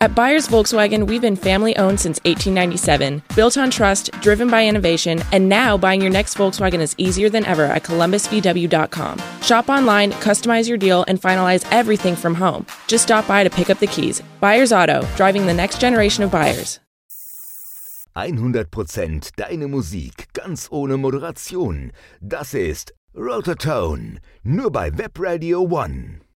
At Buyers Volkswagen, we've been family-owned since 1897, built on trust, driven by innovation, and now buying your next Volkswagen is easier than ever at columbusvw.com. Shop online, customize your deal, and finalize everything from home. Just stop by to pick up the keys. Buyers Auto, driving the next generation of buyers. 100% deine Musik, ganz ohne Moderation. Das ist Rotortone, nur bei Webradio One.